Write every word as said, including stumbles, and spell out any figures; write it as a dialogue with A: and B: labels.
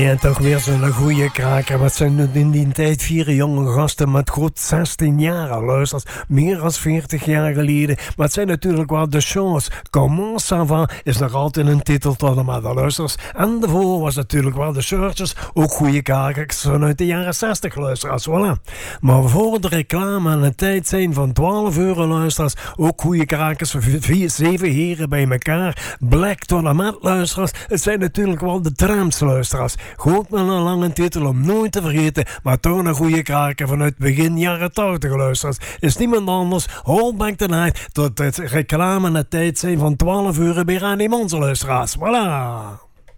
A: En toch weer zo'n goede kraker. Wat zijn in die tijd vier jonge gasten met goed zestien jaar. Luisters, meer dan veertig jaar geleden. Maar het zijn natuurlijk wel de shows. Comment ça va is nog altijd een titel tot de maar luisters. En daarvoor was natuurlijk wel de shirtjes. Ook goede krakers vanuit de jaren zestig luisteraars. Voilà. Maar voor de reclame aan een tijd zijn van twaalf euro luisteraars. Ook goede krakers voor vier, zeven heren bij elkaar. Black tot de mat luisteraars. Het zijn natuurlijk wel de trams luisteraars. Goed met een lange titel om nooit te vergeten, maar toch een goede kraker vanuit begin jaren tachtig luisteraars. Is niemand anders, Hold Back the Night, tot het reclame en de tijd zijn van twaalf uur bij Radio Monster luisteraars. Voilà!